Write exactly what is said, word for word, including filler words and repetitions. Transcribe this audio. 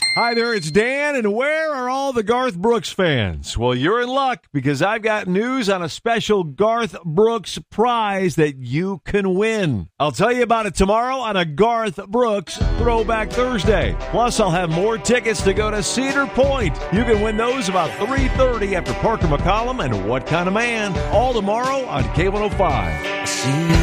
Hi there, it's Dan, and where are all the Garth Brooks fans? Well, you're in luck because I've got news on a special Garth Brooks prize that you can win. I'll tell you about it tomorrow on a Garth Brooks Throwback Thursday. Plus, I'll have more tickets to go to Cedar Point. You can win those about three thirty after Parker McCollum and What Kind of Man, all tomorrow on K one oh five. See